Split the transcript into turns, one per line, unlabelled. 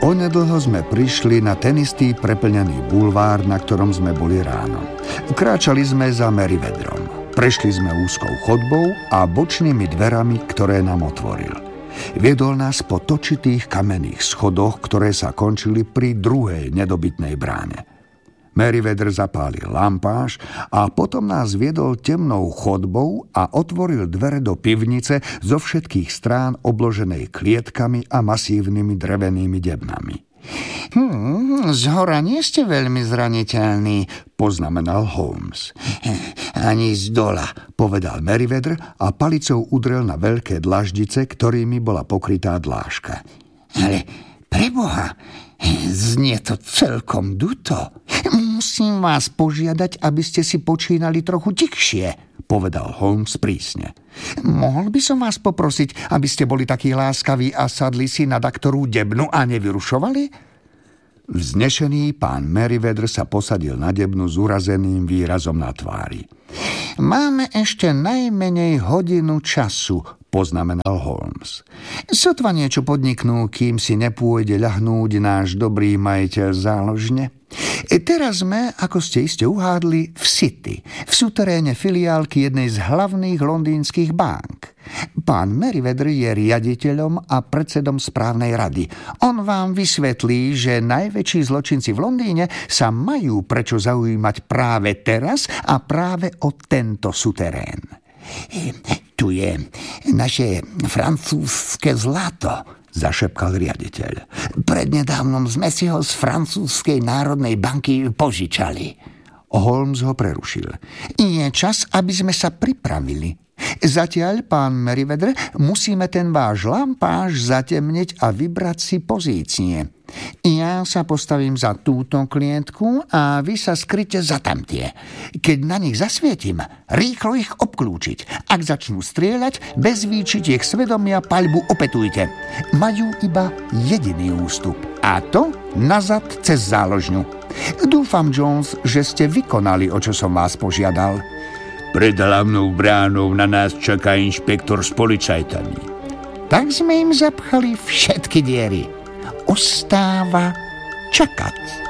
Onedlho sme prišli na ten istý preplnený bulvár, na ktorom sme boli ráno. Kráčali sme za Merryweatherom. Prešli sme úzkou chodbou a bočnými dverami, ktoré nám otvoril. Viedol nás po točitých kamenných schodoch, ktoré sa končili pri druhej nedobytnej bráne. Merryweather zapálil lampáš a potom nás viedol temnou chodbou a otvoril dvere do pivnice zo všetkých strán obloženej klietkami a masívnymi drevenými debnami.
Zhora nie ste veľmi zraniteľní,
poznamenal Holmes.
Ani z dola,
povedal Merryweather a palicou udrel na veľké dlaždice, ktorými bola pokrytá dláška.
Ale preboha, znie to celkom duto. Musím vás požiadať, aby ste si počínali trochu tichšie,
povedal Holmes prísne.
Mohol by som vás poprosiť, aby ste boli takí láskaví a sadli si na daktorú debnu a nevyrušovali?
Vznešený pán Merryweather sa posadil na debnu s urazeným výrazom na tvári.
Máme ešte najmenej hodinu času,
poznamenal Holmes.
Sotva niečo podniknú, kým si nepôjde ľahnúť náš dobrý majiteľ záložne. Teraz sme, ako ste iste uhádli, v City, v suteréne filiálky jednej z hlavných londýnskych bank. Pán Merryweather je riaditeľom a predsedom správnej rady. On vám vysvetlí, že najväčší zločinci v Londýne sa majú prečo zaujímať práve teraz a práve o tento suterén.
Tu je naše francúzske zlato,
zašepkal riaditeľ.
Prednedávnom sme si ho z francúzskej národnej banky požičali.
Holmes ho prerušil.
Je čas, aby sme sa pripravili. Zatiaľ, pán Merryweather, musíme ten váš lampáš zatemniť a vybrať si pozície. Ja sa postavím za túto klietku a vy sa skryte za tamtie. Keď na nich zasvietim, rýchlo ich obklúčiť. Ak začnú strieľať, bez výčitiek svedomia paľbu opetujte. Majú iba jediný ústup, a to nazad cez záložňu. Dúfam, Jones, že ste vykonali, o čo som vás požiadal.
Pred hlavnou bránou na nás čaká inšpektor s policajtami.
Tak sme im zapchali všetky diery. Ostáva čakať.